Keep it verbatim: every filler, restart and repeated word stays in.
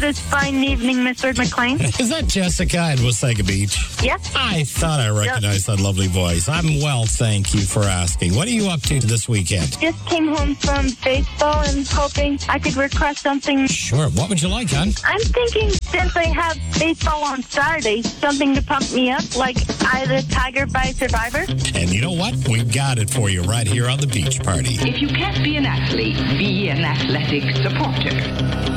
this fine evening, Mister McLean? Is that Jessica in Wasaga Beach? Yes. I thought I recognized yep. that lovely voice. I'm well, thank you for asking. What are you up to this weekend? Just came home from baseball and hoping I could request something. Sure. What would you like, hon? I'm thinking since they have baseball on Saturday, something to pump me up, like either Tiger by Survivor. And you know what? We've got it for you right here on the Beach Party. If you can't be an athlete, be an athletic supporter.